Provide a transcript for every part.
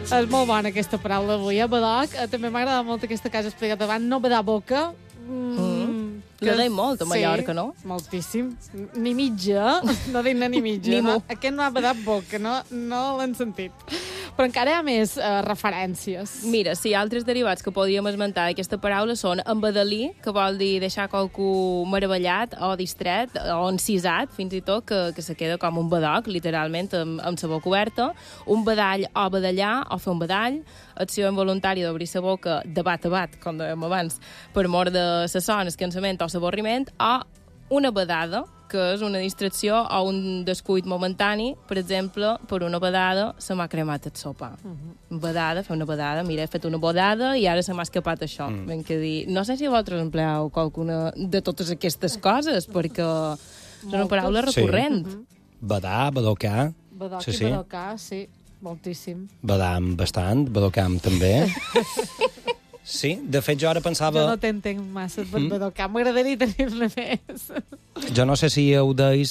És molt bona aquesta paraula avui, Badoc. També m'agrada molt aquesta que has explicat abans, no badar boca. La deim molt a Mallorca, no? Moltíssim. Ni mitja, no dic ni mitja. Ni no? Aquest no ha badat boca, no l'han sentit. Però encara hi ha més referències. Mira, sí, altres derivats que podríem esmentar d'aquesta paraula són embadalí, que vol dir deixar qualcú meravellat o distret o encisat, fins i tot, que se queda com un badoc, literalment, amb la boca oberta. Un badall o badallar, o fer un badall. Acció involuntària d'obrir la boca de bat a bat, com dèiem abans, per mort de la son, el cansament o l'avorriment, o una badada, que és una distracció o un descuit momentani, per exemple, per una badada se m'ha cremat el sopar. Badada, fer una badada, mira, he fet una badada i ara se m'ha escapat això. Ben que dir, no sé si vosaltres empleeu qualcuna de totes aquestes coses, perquè és una paraula recurrent. Badar, badocar. Badoc i badocar, sí, moltíssim. Badam bastant, badocam també. Sí, de fet jo ara pensava... Jo no t'entenc massa per badocar, m'agradaria tenir-ne més. Jo no sé si heu deis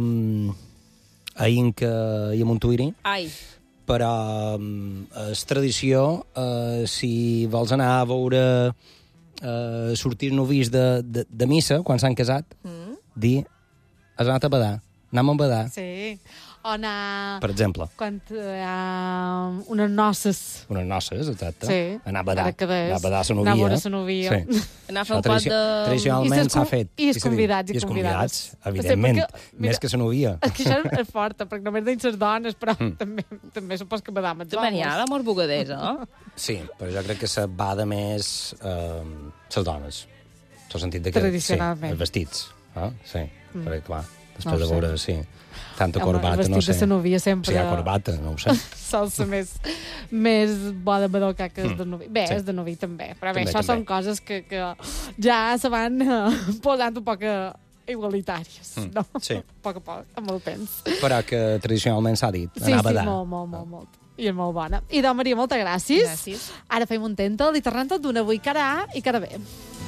a Inca i a Montuïri, Ai, però és tradició, si vols anar a veure sortir novís de missa, quan s'han casat, dir, has anat a badar, anem a badar, Sí, o anar... per exemple. Quan hi ha unes noces. Unes noces, exacte. Sí. Anar a badar. Ara que deies, Anar a badar a la anar a novia. veure la novia. Sí. anar a fer un pot de... Tradicionalment s'ha fet. I els convidats i convidades. Evidentment. Sí, perquè, Més que la novia. És que això és forta, perquè només deien les dones, però també supos que badam els També n'hi ha homes. l'amor bugadès, eh? Sí, però jo crec que se bada més les dones. En el sentit de que... Tradicionalment. Sí, els vestits. Sí, perquè clar, després No ho de veure, sí, tanta Home, corbata, el no vestit sé. de la novia sempre... Si hi ha corbata, no ho sé. Sol ser més bo de badocar que és de novi. Bé, Sí. és de novi també, però bé, També, això també. són coses que ja se van posant un poc igualitàries, no? Sí. A poc, amb el temps. Però que tradicionalment s'ha dit, Sí, anar a sí, badar. molt. I és molt bona. I doncs, Maria, moltes gràcies. Gràcies. Ara fem un tento i tornem tot d'una avui cara A i cara B.